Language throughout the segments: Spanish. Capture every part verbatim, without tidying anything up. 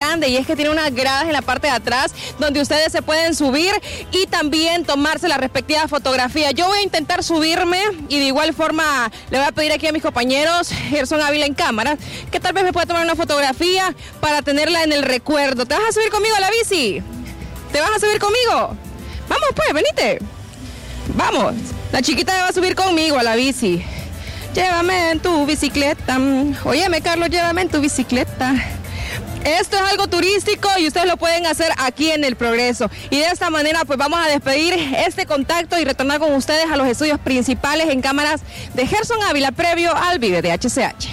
grande, y es que tiene unas gradas en la parte de atrás donde ustedes se pueden subir y también tomarse la respectiva fotografía. Yo voy a intentar subirme y de igual forma le voy a pedir aquí a mis compañeros, Gerson Ávila en cámara, que tal vez me pueda tomar una fotografía para tenerla en el recuerdo. ¿Te vas a subir conmigo a la bici? ¿Te vas a subir conmigo? Vamos pues, venite. Vamos, la chiquita me va a subir conmigo a la bici. Llévame en tu bicicleta. Óyeme, Carlos, llévame en tu bicicleta. Esto es algo turístico y ustedes lo pueden hacer aquí en El Progreso. Y de esta manera pues vamos a despedir este contacto y retornar con ustedes a los estudios principales en cámaras de Gerson Ávila previo al Vive de H C H.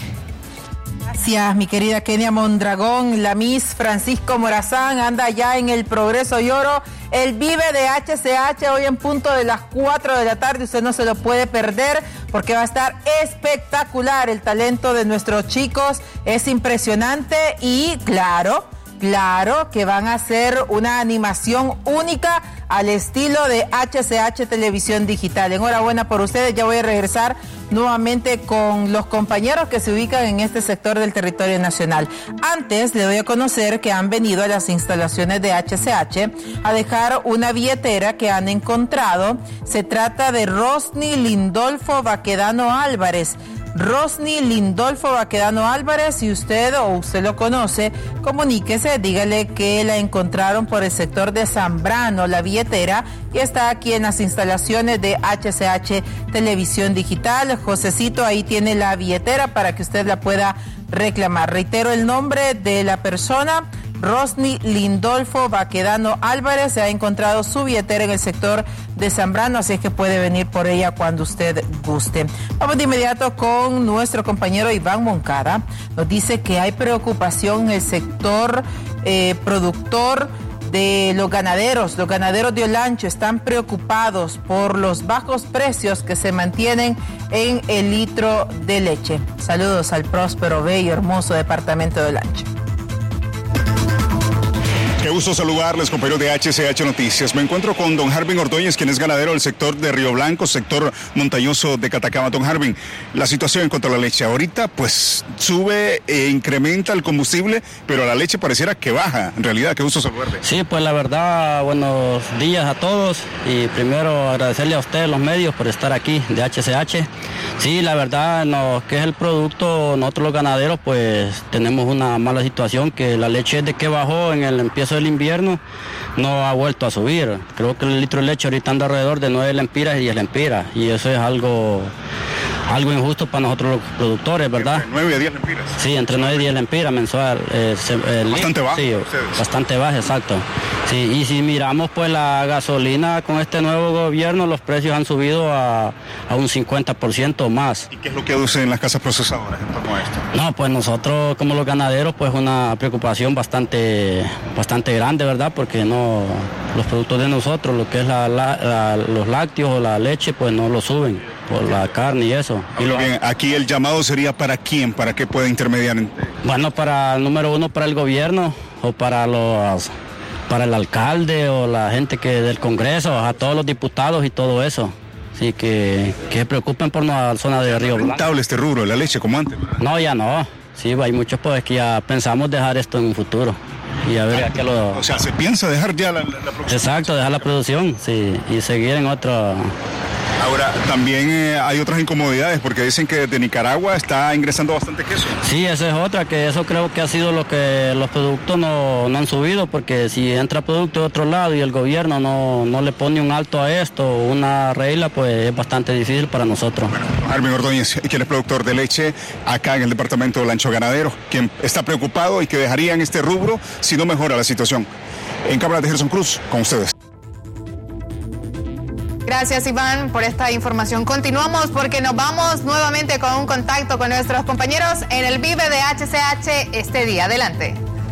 Gracias, mi querida Kenia Mondragón. La Miss Francisco Morazán anda ya en El Progreso y Oro. El Vive de H C H hoy en punto de las cuatro de la tarde. Usted no se lo puede perder porque va a estar espectacular. El talento de nuestros chicos es impresionante y claro, claro que van a hacer una animación única al estilo de H C H Televisión Digital. Enhorabuena por ustedes. Ya voy a regresar nuevamente con los compañeros que se ubican en este sector del territorio nacional. Antes le doy a conocer que han venido a las instalaciones de H C H a dejar una billetera que han encontrado. Se trata de Rosny Lindolfo Baquedano Álvarez. Rosny Lindolfo Baquedano Álvarez, si usted o usted lo conoce, comuníquese, dígale que la encontraron por el sector de Zambrano, la billetera, y está aquí en las instalaciones de H C H Televisión Digital. Josecito ahí tiene la billetera para que usted la pueda reclamar. Reitero el nombre de la persona, Rosny Lindolfo Baquedano Álvarez. Se ha encontrado su billetera en el sector de Zambrano, así es que puede venir por ella cuando usted guste. Vamos de inmediato con nuestro compañero Iván Moncada. Nos dice que hay preocupación en el sector eh, productor de los ganaderos. Los ganaderos de Olancho están preocupados por los bajos precios que se mantienen en el litro de leche. Saludos al próspero, bello, hermoso departamento de Olancho. Qué gusto saludarles, compañeros de H C H Noticias. Me encuentro con don Harvin Ordóñez, quien es ganadero del sector de Río Blanco, sector montañoso de Catacama. Don Harvin, la situación en cuanto a la leche. Ahorita, pues, sube e incrementa el combustible, pero la leche pareciera que baja. En realidad, qué gusto saludarle. Sí, pues la verdad, buenos días a todos. Y primero agradecerle a ustedes, los medios, por estar aquí de H C H. Sí, la verdad, no, que es el producto, nosotros los ganaderos, pues, tenemos una mala situación, que la leche desde que bajó en el empiezo del invierno no ha vuelto a subir. Creo que el litro de leche ahorita anda alrededor de nueve lempiras y diez lempiras, y eso es algo algo injusto para nosotros los productores, ¿verdad? Entre nueve a diez lempiras. Sí, entre nueve y diez lempiras mensual. Eh, se, el, bastante bajo. Sí, bastante bajo, exacto. Sí, y si miramos pues la gasolina con este nuevo gobierno, los precios han subido a, a un cincuenta por ciento más. ¿Y qué es lo que aducen las casas procesadoras en torno a esto? No, pues nosotros como los ganaderos, pues una preocupación bastante, bastante grande, ¿verdad? Porque no, los productos de nosotros, lo que es la, la, la, los lácteos o la leche, pues no lo suben por la carne y eso. Y lo... Bien, aquí el llamado sería ¿para quién? ¿Para qué puede intermediar? Bueno, para, número uno, para el gobierno o para los... para el alcalde o la gente que del Congreso, a todos los diputados y todo eso. Así que, que se preocupen por la zona de Río Blanco. ¿Es rentable este rubro, la leche, como antes? No, ya no. Sí, hay muchos pues que ya pensamos dejar esto en un futuro. Y a ver a qué lo... O sea, ¿se piensa dejar ya la, la, la producción? Exacto, dejar la producción, sí, y seguir en otro... Ahora, también eh, hay otras incomodidades porque dicen que desde Nicaragua está ingresando bastante queso. Sí, esa es otra, que eso creo que ha sido lo que los productos no, no han subido, porque si entra producto de otro lado y el gobierno no, no le pone un alto a esto, una regla, pues es bastante difícil para nosotros. Bueno, Harvin Ordóñez, quien es productor de leche acá en el departamento de Olancho Ganadero, quien está preocupado y que dejaría en este rubro si no mejora la situación. En cámara de Gerson Cruz, con ustedes. Gracias, Iván, por esta información. Continuamos porque nos vamos nuevamente con un contacto con nuestros compañeros en el Vive de H C H este día. Adelante.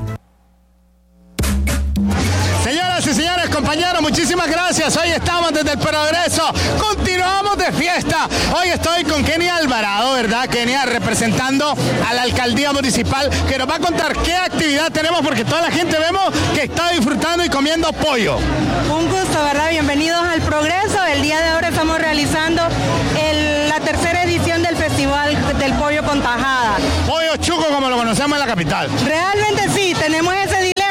Señoras y señores, compañeros, muchísimas gracias. Hoy estamos desde El Progreso. Continuamos de fiesta. Hoy estoy con Kenia Alvarado, ¿verdad? Kenia representando a la alcaldía municipal, que nos va a contar qué actividad tenemos, porque toda la gente vemos que está disfrutando y comiendo pollo. Un gusto, ¿verdad? Bienvenidos al Progreso. El día de ahora estamos realizando el, la tercera edición del Festival del Pollo con Tajada. Pollo chuco como lo conocemos en la capital. Realmente sí, tenemos ese dilema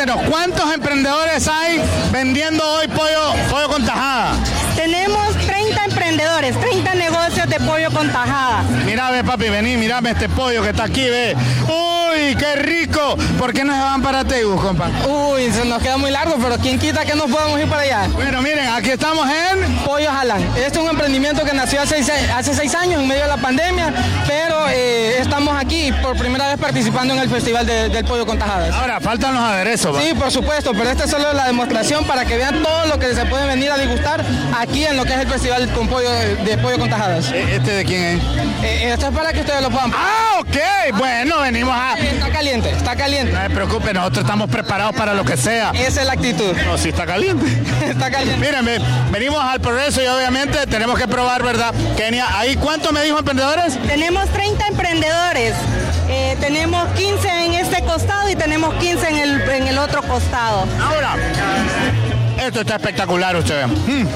cuéntenos, ¿cuántos emprendedores hay vendiendo hoy pollo, pollo con tajada? Tenemos treinta emprendedores, treinta negocios de pollo con tajada. Mira, ve, papi, vení, mirame este pollo que está aquí, ve. ¡Uy, qué rico! ¿Por qué no se van para Tegus, compa? Uy, se nos queda muy largo, pero ¿quién quita que nos podamos ir para allá? Bueno, miren, aquí estamos en... Pollo Halán. Este es un emprendimiento que nació hace, hace seis años en medio de la pandemia, pero eh, estamos aquí por primera vez participando en el Festival de, del Pollo con Tajadas. Ahora, faltan los aderezos, ¿va? Sí, por supuesto, pero esta es solo la demostración para que vean todo lo que se puede venir a degustar aquí en lo que es el Festival con pollo, de Pollo con Tajadas. ¿Este de quién es? Eh, esto es para que ustedes lo puedan... ¡Ah, ok! Bueno, venimos a... Está caliente, está caliente. No se preocupe, nosotros estamos preparados para lo que sea. Esa es la actitud. No, sí está caliente. Está caliente. Mírenme, venimos al progreso y obviamente tenemos que probar, ¿verdad? Kenia, ¿ahí cuántos me dijo emprendedores? Tenemos treinta emprendedores. Eh, tenemos quince en este costado y tenemos quince en el, en el otro costado. Ahora, esto está espectacular, ustedes. Hmm.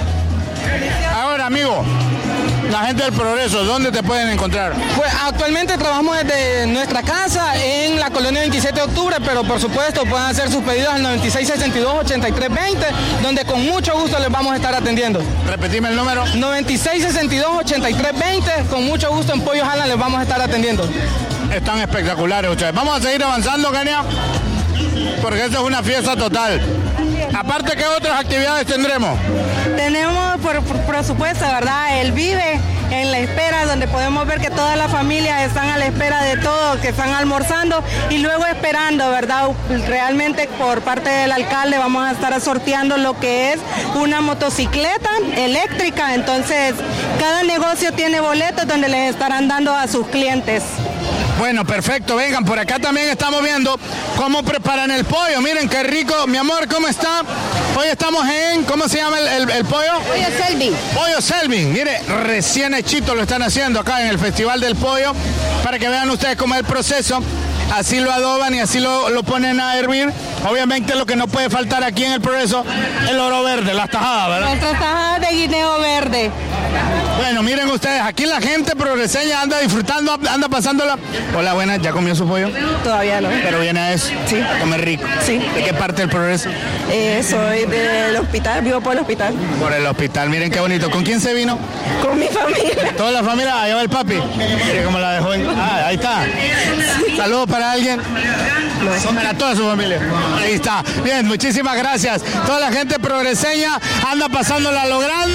Ahora, amigo, la gente del Progreso, ¿dónde te pueden encontrar? Pues actualmente trabajamos desde nuestra casa en la colonia veintisiete de octubre, pero por supuesto pueden hacer sus pedidos al noventa y seis sesenta y dos ochenta y tres veinte, donde con mucho gusto les vamos a estar atendiendo. Repetime el número. noventa y seis sesenta y dos ochenta y tres veinte, con mucho gusto en Pollo Halán les vamos a estar atendiendo. Están espectaculares ustedes. Vamos a seguir avanzando, Kenia, porque esto es una fiesta total. Aparte, ¿qué otras actividades tendremos? Tenemos, por, por, por supuesto, ¿verdad? El Vive en la espera, donde podemos ver que todas las familias están a la espera de todo, que están almorzando y luego esperando, ¿verdad? Realmente por parte del alcalde vamos a estar sorteando lo que es una motocicleta eléctrica. Entonces, cada negocio tiene boletos donde les estarán dando a sus clientes. Bueno, perfecto. Vengan, por acá también estamos viendo cómo preparan el pollo. Miren qué rico. Mi amor, ¿cómo está? Hoy estamos en, ¿cómo se llama el, el, el pollo? Pollo Selvin. Pollo Selvin. Mire, recién hechito lo están haciendo acá en el Festival del Pollo, para que vean ustedes cómo es el proceso. Así lo adoban y así lo, lo ponen a hervir. Obviamente lo que no puede faltar aquí en el Progreso, el oro verde, las tajadas, ¿verdad? Nuestras tajadas de guineo verde. Bueno, miren ustedes, aquí la gente progreseña anda disfrutando, anda pasándola. Hola, buenas, ¿ya comió su pollo? Todavía no. Pero viene a eso. Sí. A comer rico. Sí. ¿De qué parte del Progreso? Eh, soy del hospital, vivo por el hospital. Por el hospital, miren qué bonito. ¿Con quién se vino? Con mi familia. ¿Toda la familia? Ahí va el papi. Mire cómo la dejó. Ah, ahí está. Saludos para alguien. Son para toda su familia. Ahí está. Bien, muchísimas gracias. Toda la gente progreseña anda pasándola a lo grande.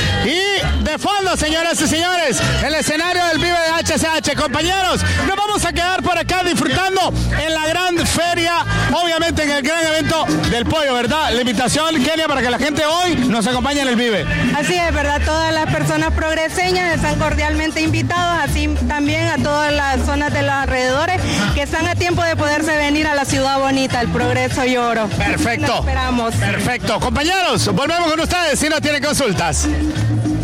Y de fondo, señoras y señores, el escenario del Vive de H C H. Compañeros, nos vamos a quedar por acá disfrutando en la gran feria, obviamente en el gran evento del pollo, ¿verdad? La invitación, Kenia, para que la gente hoy nos acompañe en el Vive. Así es, ¿verdad? Todas las personas progreseñas están cordialmente invitados, así también a todas las zonas de los alrededores que están a tiempo de poderse venir a la ciudad bonita, el Progreso y Oro. Perfecto. Nos esperamos. Perfecto. Compañeros, volvemos con ustedes si no tienen consultas.